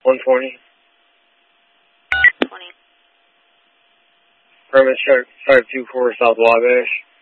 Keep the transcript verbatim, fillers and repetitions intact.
one twenty. twenty. Permit Shark five two four South Wabash.